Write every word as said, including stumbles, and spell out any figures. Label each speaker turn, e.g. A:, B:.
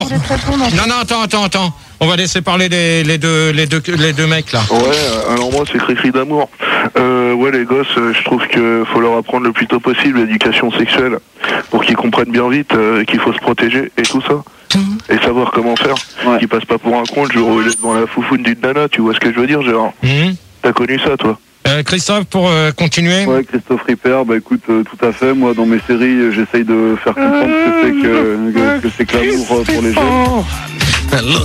A: vous êtes répondre.
B: Non, non, attends, attends, attends. On va laisser parler les, les, deux, les, deux, les deux mecs là.
C: Ouais, alors moi c'est cri-cri d'amour. Euh, ouais, les gosses, euh, je trouve qu'il faut leur apprendre le plus tôt possible l'éducation sexuelle pour qu'ils comprennent bien vite euh, qu'il faut se protéger et tout ça. Et savoir comment faire. Ouais. Qu'ils passent pas pour un con le jour où il est devant la foufoune d'une nana, tu vois ce que je veux dire, Gérard? Mmh. T'as connu ça, toi?
B: Euh, Christophe, pour euh, continuer.
D: Ouais, Christophe Ripper, bah écoute, euh, tout à fait. Moi, dans mes séries, euh, j'essaye de faire comprendre ce que c'est que, que, que c'est que l'amour euh, pour les jeunes.